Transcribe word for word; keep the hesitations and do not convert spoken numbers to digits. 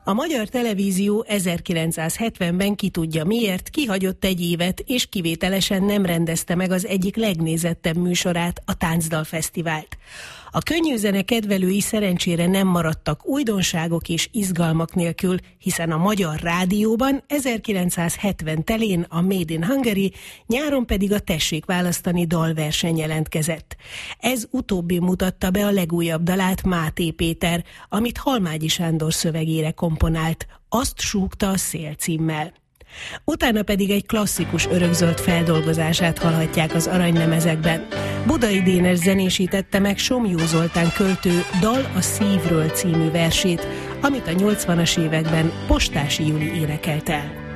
A Magyar Televízió ezerkilencszázhetvenben ki tudja miért kihagyott egy évet, és kivételesen nem rendezte meg az egyik legnézettebb műsorát, a Táncdal Fesztivált. A könnyűzene kedvelői szerencsére nem maradtak újdonságok és izgalmak nélkül, hiszen a Magyar Rádióban ezerkilencszázhetven telén a Made in Hungary, nyáron pedig a Tessék választani dalverseny jelentkezett. Ez utóbbi mutatta be a legújabb dalát Máté Péter, amit Halmágyi Sándor szövegére komponált, Azt súgta a szél címmel. Utána pedig egy klasszikus örökzöld feldolgozását hallhatják az aranylemezekben. Budai Dénes zenésítette meg Somlyó Zoltán költő Dal a szívről című versét, amit a nyolcvanas években Postási Juli énekelt el.